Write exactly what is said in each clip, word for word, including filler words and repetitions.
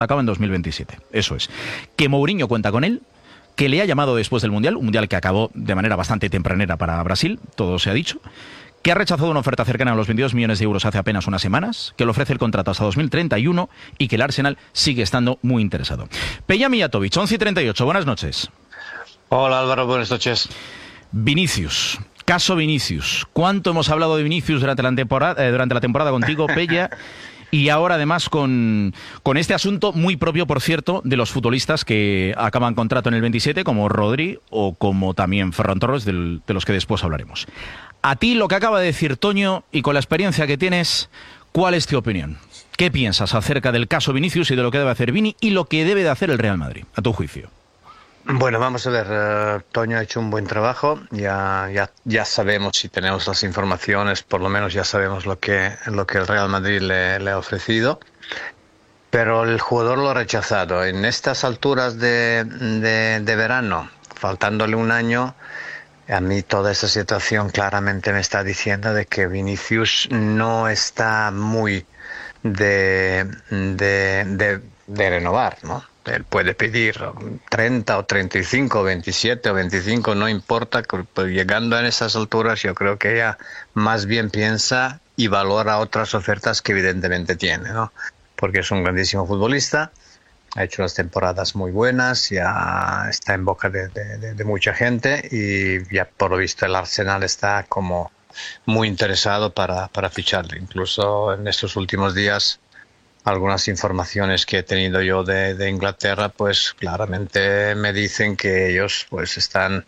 acaba en dos mil veintisiete. Eso es. Que Mourinho cuenta con él, que le ha llamado después del Mundial, un Mundial que acabó de manera bastante tempranera para Brasil, todo se ha dicho, que ha rechazado una oferta cercana a los veintidós millones de euros hace apenas unas semanas, que le ofrece el contrato hasta dos mil treinta y uno y que el Arsenal sigue estando muy interesado. Peja Mijatovic, once y treinta y ocho, buenas noches. Hola Álvaro, buenas noches. Vinicius, caso Vinicius. ¿Cuánto hemos hablado de Vinicius durante la temporada, eh, durante la temporada contigo, Peja? Y ahora además con, con este asunto muy propio, por cierto, de los futbolistas que acaban contrato en el veintisiete, como Rodri o como también Ferran Torres, del, de los que después hablaremos. A ti, lo que acaba de decir Toño, y con la experiencia que tienes, ¿cuál es tu opinión? ¿Qué piensas acerca del caso Vinicius y de lo que debe hacer Vini y lo que debe de hacer el Real Madrid, a tu juicio? Bueno, vamos a ver, uh, Toño ha hecho un buen trabajo, ya, ya, ya sabemos, si tenemos las informaciones, por lo menos ya sabemos lo que, lo que el Real Madrid le, le ha ofrecido, pero el jugador lo ha rechazado. En estas alturas de, de, de verano, faltándole un año, a mí toda esta situación claramente me está diciendo de que Vinicius no está muy de, de, de, de renovar, ¿no? Él puede pedir treinta o treinta y cinco, o veintisiete o veinticinco, no importa, pero llegando a esas alturas yo creo que ella más bien piensa y valora otras ofertas que evidentemente tiene, ¿no? Porque es un grandísimo futbolista, ha hecho unas temporadas muy buenas, ya está en boca de, de, de mucha gente y ya por lo visto el Arsenal está como muy interesado para, para ficharle. Incluso en estos últimos días algunas informaciones que he tenido yo de, de Inglaterra, pues claramente me dicen que ellos pues están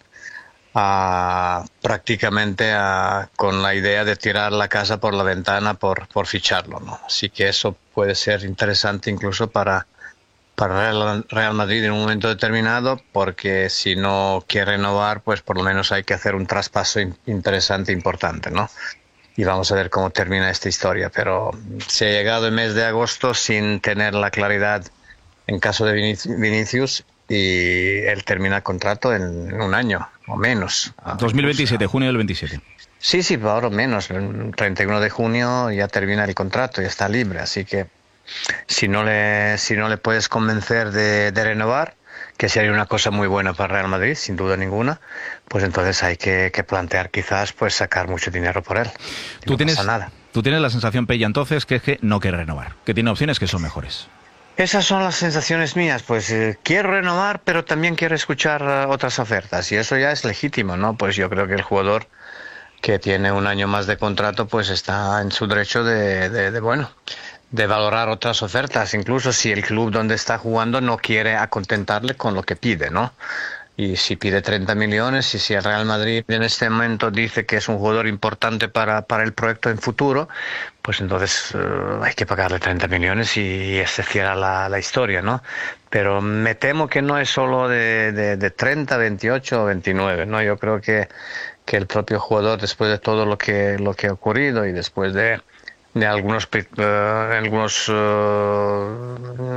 uh, prácticamente uh, con la idea de tirar la casa por la ventana por, por ficharlo, ¿no? Así que eso puede ser interesante incluso para, para Real, Real Madrid en un momento determinado, porque si no quiere renovar, pues por lo menos hay que hacer un traspaso in, interesante, importante, ¿no? Y vamos a ver cómo termina esta historia, pero se ha llegado el mes de agosto sin tener la claridad en caso de Vinicius y él termina el contrato en, en un año o menos. dos mil veintisiete, junio del veintisiete. Sí, sí, ahora menos, el treinta y uno de junio ya termina el contrato, ya está libre, así que si no le, si no le puedes convencer de, de renovar, que sería una cosa muy buena para Real Madrid, sin duda ninguna, pues entonces hay que, que plantear quizás pues sacar mucho dinero por él. ¿Tú, no tienes, pasa nada. Tú tienes la sensación, Peja, entonces, que es que no quiere renovar, que tiene opciones que son mejores. Esas son las sensaciones mías, pues eh, quiero renovar, pero también quiero escuchar uh, otras ofertas, y eso ya es legítimo, ¿no? Pues yo creo que el jugador que tiene un año más de contrato, pues está en su derecho de, de, de bueno... de valorar otras ofertas, incluso si el club donde está jugando no quiere acontentarle con lo que pide, ¿no? Y si pide treinta millones y si el Real Madrid en este momento dice que es un jugador importante para, para el proyecto en futuro, pues entonces uh, hay que pagarle treinta millones y, y se cierra la, la historia, ¿no? Pero me temo que no es solo de, de, de treinta, veintiocho o veintinueve, ¿no? Yo creo que, que el propio jugador, después de todo lo que, lo que ha ocurrido y después de de algunos uh, algunos uh,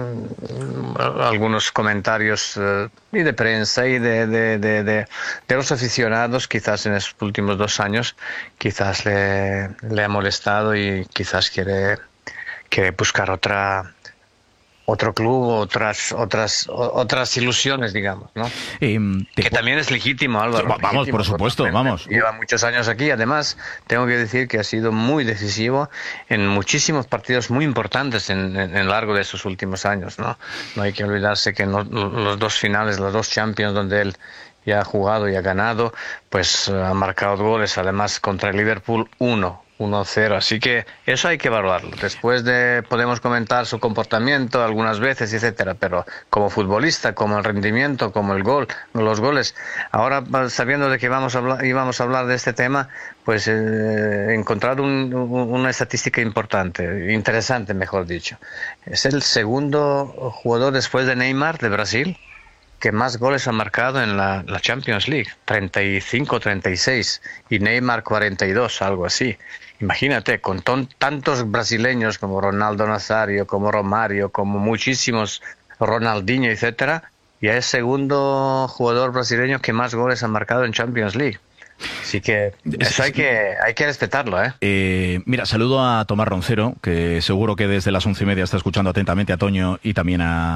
algunos comentarios uh, y de prensa y de, de, de, de, de los aficionados, quizás en estos últimos dos años quizás le, le ha molestado y quizás quiere, quiere buscar otra otro club, otras otras otras ilusiones, digamos, ¿no? Eh, que también es legítimo, Álvaro. Vamos, legítimo, por supuesto, vamos. Lleva muchos años aquí, además, tengo que decir que ha sido muy decisivo en muchísimos partidos muy importantes en, en, en largo de estos últimos años, ¿no? No hay que olvidarse que no, los dos finales, los dos Champions donde él ya ha jugado y ha ganado, pues ha marcado goles, además contra el Liverpool, uno. uno cero, así que eso hay que evaluarlo. Después de podemos comentar su comportamiento algunas veces, etcétera, pero como futbolista, como el rendimiento, como el gol, los goles. Ahora, sabiendo de que vamos a hablar, íbamos a hablar de este tema, pues eh, he encontrado un, una estadística importante, interesante, mejor dicho. Es el segundo jugador después de Neymar de Brasil que más goles ha marcado en la, la Champions League, treinta y cinco, treinta y seis, y Neymar cuarenta y dos, algo así. Imagínate, con ton, tantos brasileños como Ronaldo Nazario, como Romario, como muchísimos, Ronaldinho, etcétera, ya es segundo jugador brasileño que más goles ha marcado en Champions League. Así que eso hay que, hay que respetarlo, ¿eh? Eh, mira, saludo a Tomás Roncero, que seguro que desde las once y media está escuchando atentamente a Toño y también a